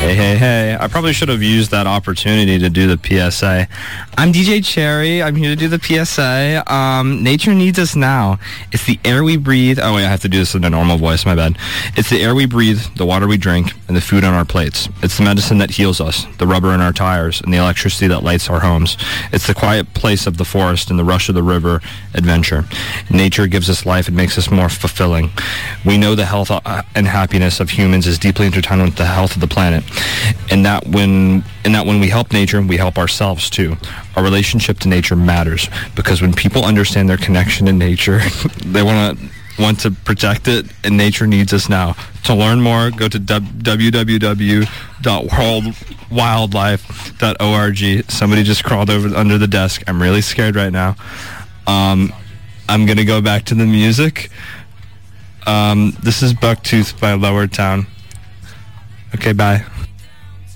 Hey. I probably should have used that opportunity to do the PSA. I'm DJ Cherry. I'm here to do the PSA. Nature needs us now. It's the air we breathe. Oh, wait, I have to do this in a normal voice. My bad. It's the air we breathe, the water we drink, and the food on our plates. It's the medicine that heals us, the rubber in our tires, and the electricity that lights our homes. It's the quiet place of the forest and the rush of the river adventure. Nature gives us life. It makes us more fulfilling. We know the health and happiness of humans is deeply intertwined with the health of the planet. And that when we help nature, we help ourselves too. Our relationship to nature matters because when people understand their connection to nature, they want to protect it, and nature needs us now. To learn more, go to www.worldwildlife.org. Somebody just crawled over under the desk. I'm really scared right now. I'm going to go back to the music. This is Bucktooth by Lower Town. Okay, bye.